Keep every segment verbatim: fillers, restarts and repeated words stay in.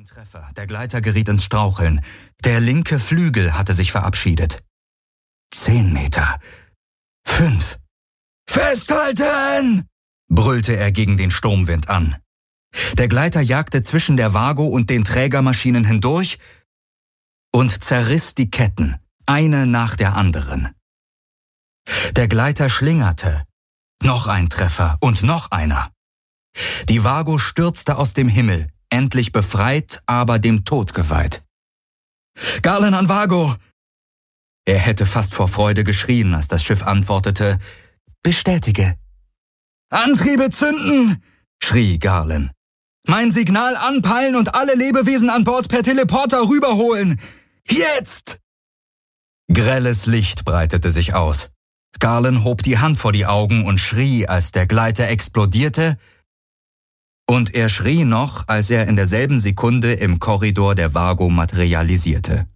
Treffer. Der Gleiter geriet ins Straucheln. Der linke Flügel hatte sich verabschiedet. Zehn Meter. Fünf. »Festhalten!« brüllte er gegen den Sturmwind an. Der Gleiter jagte zwischen der Vago und den Trägermaschinen hindurch und zerriss die Ketten, eine nach der anderen. Der Gleiter schlingerte. Noch ein Treffer und noch einer. Die Vago stürzte aus dem Himmel, endlich befreit, aber dem Tod geweiht. »Garland an Vago!« Er hätte fast vor Freude geschrien, als das Schiff antwortete, »Bestätige.« »Antriebe zünden!« schrie Garland. »Mein Signal anpeilen und alle Lebewesen an Bord per Teleporter rüberholen! Jetzt!« Grelles Licht breitete sich aus. Garland hob die Hand vor die Augen und schrie, als der Gleiter explodierte, und er schrie noch, als er in derselben Sekunde im Korridor der Vago materialisierte.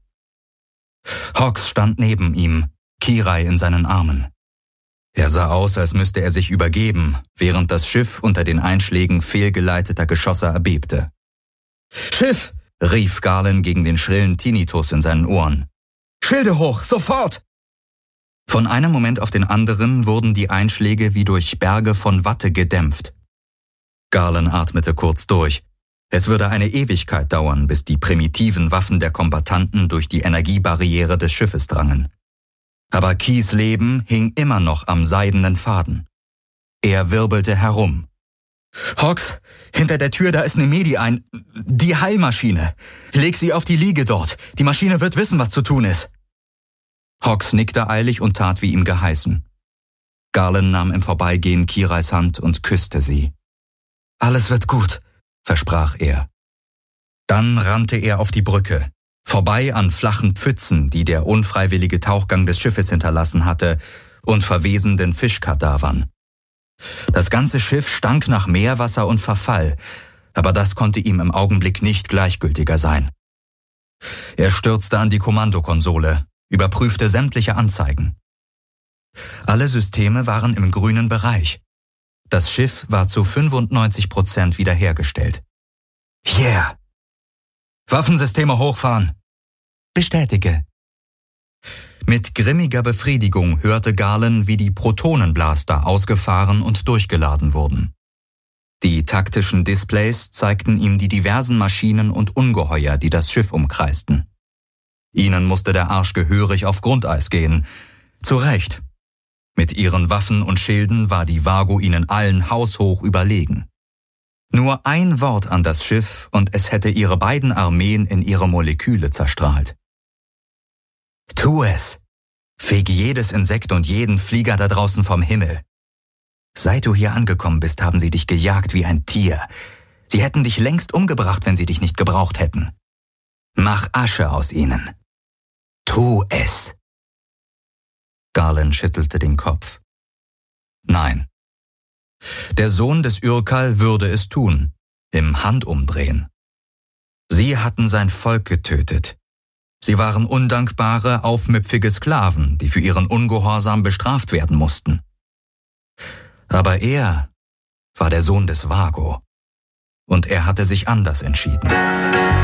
Hawks stand neben ihm, Kirai in seinen Armen. Er sah aus, als müsste er sich übergeben, während das Schiff unter den Einschlägen fehlgeleiteter Geschosse erbebte. »Schiff!« rief Garland gegen den schrillen Tinnitus in seinen Ohren. »Schilde hoch, sofort!« Von einem Moment auf den anderen wurden die Einschläge wie durch Berge von Watte gedämpft. Garland atmete kurz durch. Es würde eine Ewigkeit dauern, bis die primitiven Waffen der Kombattanten durch die Energiebarriere des Schiffes drangen. Aber Keys Leben hing immer noch am seidenen Faden. Er wirbelte herum. »Hawks, hinter der Tür, da ist eine Medi ein... Die Heilmaschine. Leg sie auf die Liege dort. Die Maschine wird wissen, was zu tun ist.« Hawks nickte eilig und tat, wie ihm geheißen. Garland nahm im Vorbeigehen Kirais Hand und küsste sie. »Alles wird gut«, versprach er. Dann rannte er auf die Brücke, vorbei an flachen Pfützen, die der unfreiwillige Tauchgang des Schiffes hinterlassen hatte, und verwesenden Fischkadavern. Das ganze Schiff stank nach Meerwasser und Verfall, aber das konnte ihm im Augenblick nicht gleichgültiger sein. Er stürzte an die Kommandokonsole, überprüfte sämtliche Anzeigen. Alle Systeme waren im grünen Bereich. Das Schiff war zu fünfundneunzig Prozent wiederhergestellt. Yeah! »Waffensysteme hochfahren!« »Bestätige.« Mit grimmiger Befriedigung hörte Garland, wie die Protonenblaster ausgefahren und durchgeladen wurden. Die taktischen Displays zeigten ihm die diversen Maschinen und Ungeheuer, die das Schiff umkreisten. Ihnen musste der Arsch gehörig auf Grundeis gehen. Zu Recht. Mit ihren Waffen und Schilden war die Vago ihnen allen haushoch überlegen. Nur ein Wort an das Schiff und es hätte ihre beiden Armeen in ihre Moleküle zerstrahlt. Tu es! Fege jedes Insekt und jeden Flieger da draußen vom Himmel. Seit du hier angekommen bist, haben sie dich gejagt wie ein Tier. Sie hätten dich längst umgebracht, wenn sie dich nicht gebraucht hätten. Mach Asche aus ihnen. Tu es! Garland schüttelte den Kopf. Nein. Der Sohn des Urkal würde es tun, im Handumdrehen. Sie hatten sein Volk getötet. Sie waren undankbare, aufmüpfige Sklaven, die für ihren Ungehorsam bestraft werden mussten. Aber er war der Sohn des Vago, und er hatte sich anders entschieden.